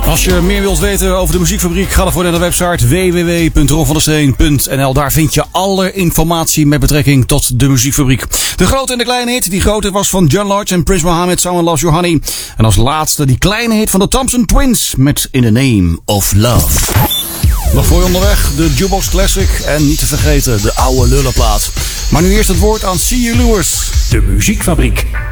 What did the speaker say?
Als je meer wilt weten over de Muziekfabriek, ga dan naar de website www.ronvandesteen.nl. Daar vind je alle informatie met betrekking tot de Muziekfabriek. De grote en de kleine hit. Die grote was van John Lodge en Prince Mohammed, Someone Loves Your Honey. En als laatste die kleine hit van de Thompson Twins met In the Name of Love. Nog voor je onderweg, de Jukebox Classic. En niet te vergeten, de oude lullenplaat. Maar nu eerst het woord aan C.U. Lewis. De Muziekfabriek.